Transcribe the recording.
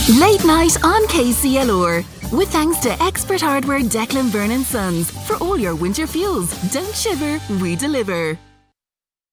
Late night on KCLR. With thanks to Expert Hardware Declan Byrne and Sons. For all your winter fuels, don't shiver, we deliver.